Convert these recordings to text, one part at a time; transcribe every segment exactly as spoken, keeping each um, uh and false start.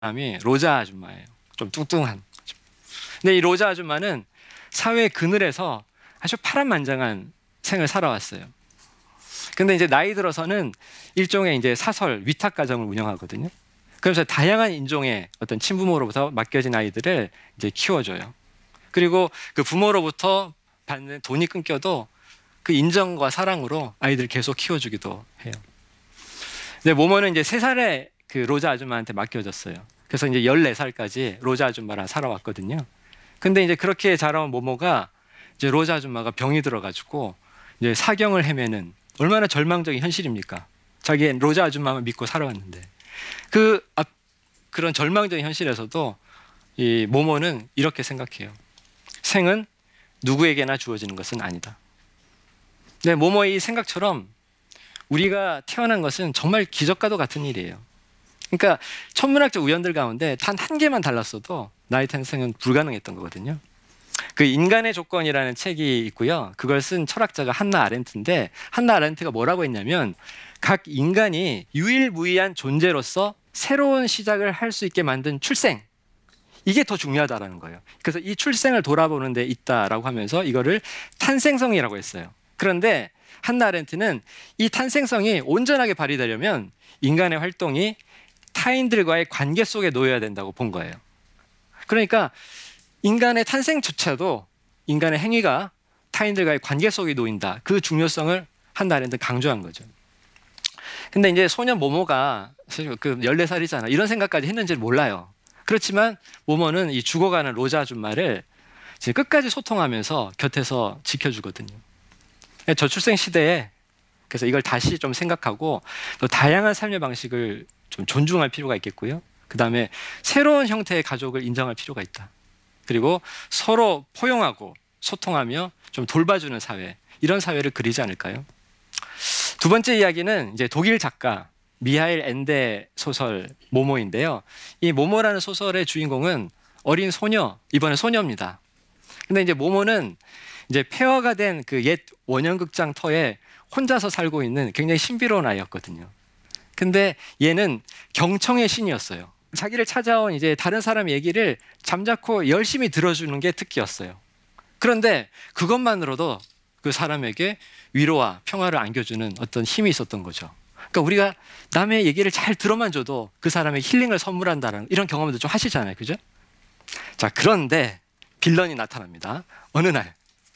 사람이 로자 아줌마예요. 좀 뚱뚱한. 근데 이 로자 아줌마는 사회 그늘에서 아주 파란만장한 생을 살아왔어요. 근데 이제 나이 들어서는 일종의 이제 사설 위탁 가정을 운영하거든요. 그래서 다양한 인종의 어떤 친부모로부터 맡겨진 아이들을 이제 키워줘요. 그리고 그 부모로부터 받는 돈이 끊겨도 그 인정과 사랑으로 아이들을 계속 키워주기도 해요. 근데 모모는 이제 세 살에 그 로자 아줌마한테 맡겨졌어요. 그래서 이제 열네 살까지 로자 아줌마랑 살아왔거든요. 근데 이제 그렇게 자라온 모모가 이제 로자 아줌마가 병이 들어가지고 이제 사경을 헤매는, 얼마나 절망적인 현실입니까? 자기 로자 아줌마만 믿고 살아왔는데 그 앞, 그런 절망적인 현실에서도 이 모모는 이렇게 생각해요. 생은 누구에게나 주어지는 것은 아니다. 네, 모모의 이 생각처럼 우리가 태어난 것은 정말 기적과도 같은 일이에요. 그러니까 천문학적 우연들 가운데 단 한 개만 달랐어도 나의 탄생은 불가능했던 거거든요. 그 인간의 조건이라는 책이 있고요. 그걸 쓴 철학자가 한나 아렌트인데, 한나 아렌트가 뭐라고 했냐면 각 인간이 유일무이한 존재로서 새로운 시작을 할 수 있게 만든 출생, 이게 더 중요하다라는 거예요. 그래서 이 출생을 돌아보는 데 있다라고 하면서 이거를 탄생성이라고 했어요. 그런데 한나 아렌트는 이 탄생성이 온전하게 발휘되려면 인간의 활동이 타인들과의 관계 속에 놓여야 된다고 본 거예요. 그러니까 인간의 탄생조차도 인간의 행위가 타인들과의 관계 속에 놓인다. 그 중요성을 한나 아렌트는 강조한 거죠. 근데 이제 소년 모모가 사실 그 열네 살이잖아. 이런 생각까지 했는지를 몰라요. 그렇지만 모모는 이 죽어가는 로자 아줌마를 끝까지 소통하면서 곁에서 지켜주거든요. 저출생 시대에 그래서 이걸 다시 좀 생각하고 또 다양한 삶의 방식을 좀 존중할 필요가 있겠고요. 그 다음에 새로운 형태의 가족을 인정할 필요가 있다. 그리고 서로 포용하고 소통하며 좀 돌봐주는 사회, 이런 사회를 그리지 않을까요? 두 번째 이야기는 이제 독일 작가 미하일 엔데 소설 모모인데요. 이 모모라는 소설의 주인공은 어린 소녀, 이번에 소녀입니다. 근데 이제 모모는 이제 폐허가 된 그 옛 원형극장 터에 혼자서 살고 있는 굉장히 신비로운 아이였거든요. 근데 얘는 경청의 신이었어요. 자기를 찾아온 이제 다른 사람 얘기를 잠자코 열심히 들어주는 게 특기였어요. 그런데 그것만으로도 그 사람에게 위로와 평화를 안겨주는 어떤 힘이 있었던 거죠. 그러니까 우리가 남의 얘기를 잘 들어만 줘도 그 사람에게 힐링을 선물한다는 이런 경험도 좀 하시잖아요. 그죠? 자, 그런데 빌런이 나타납니다. 어느 날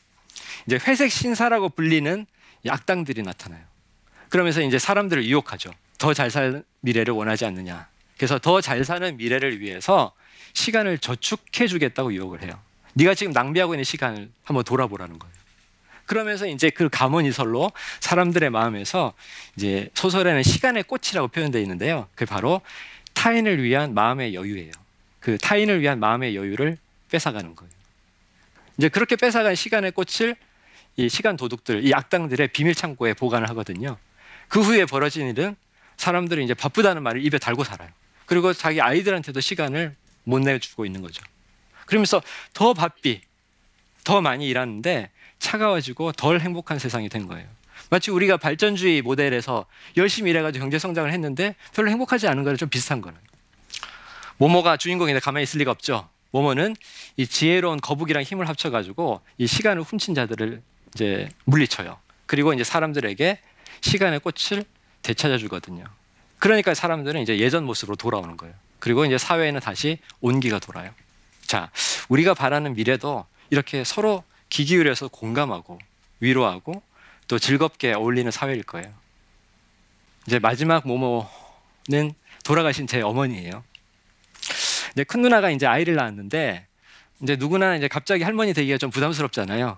이제 회색 신사라고 불리는 악당들이 나타나요. 그러면서 이제 사람들을 유혹하죠. 더 잘 살 미래를 원하지 않느냐. 그래서 더 잘 사는 미래를 위해서 시간을 저축해 주겠다고 유혹을 해요. 네가 지금 낭비하고 있는 시간을 한번 돌아보라는 거예요. 그러면서 이제 그 감언이설로 사람들의 마음에서 이제 소설에는 시간의 꽃이라고 표현되어 있는데요. 그게 바로 타인을 위한 마음의 여유예요. 그 타인을 위한 마음의 여유를 뺏어가는 거예요. 이제 그렇게 뺏어간 시간의 꽃을 이 시간 도둑들, 이 악당들의 비밀 창고에 보관을 하거든요. 그 후에 벌어진 일은 사람들이 이제 바쁘다는 말을 입에 달고 살아요. 그리고 자기 아이들한테도 시간을 못 내주고 있는 거죠. 그러면서 더 바삐, 더 많이 일하는데 차가워지고 덜 행복한 세상이 된 거예요. 마치 우리가 발전주의 모델에서 열심히 일해가지고 경제 성장을 했는데 별로 행복하지 않은 거랑 좀 비슷한 거는. 모모가 주인공인데 가만히 있을 리가 없죠. 모모는 이 지혜로운 거북이랑 힘을 합쳐가지고 이 시간을 훔친 자들을 이제 물리쳐요. 그리고 이제 사람들에게 시간의 꽃을 되찾아 주거든요. 그러니까 사람들은 이제 예전 모습으로 돌아오는 거예요. 그리고 이제 사회에는 다시 온기가 돌아요. 자, 우리가 바라는 미래도 이렇게 서로 귀 기울여서 공감하고 위로하고 또 즐겁게 어울리는 사회일 거예요. 이제 마지막 모모는 돌아가신 제 어머니예요. 이제 큰 누나가 이제 아이를 낳았는데 이제 누구나 이제 갑자기 할머니 되기가 좀 부담스럽잖아요.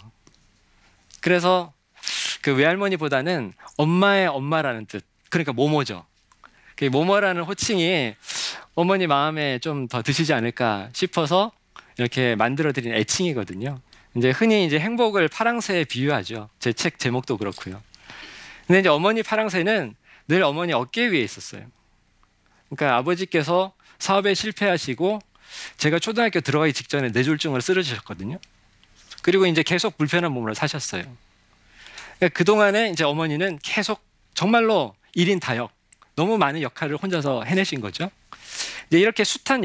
그래서 그 외할머니보다는 엄마의 엄마라는 뜻, 그러니까 모모죠. 그 모모라는 호칭이 어머니 마음에 좀 더 드시지 않을까 싶어서 이렇게 만들어드린 애칭이거든요. 이제 흔히 이제 행복을 파랑새에 비유하죠. 제 책 제목도 그렇고요. 근데 이제 어머니 파랑새는 늘 어머니 어깨 위에 있었어요. 그러니까 아버지께서 사업에 실패하시고 제가 초등학교 들어가기 직전에 뇌졸중을 쓰러지셨거든요. 그리고 이제 계속 불편한 몸으로 사셨어요. 그러니까 그동안에 이제 어머니는 계속 정말로 일 인 다역, 너무 많은 역할을 혼자서 해내신 거죠. 이제 이렇게 숱한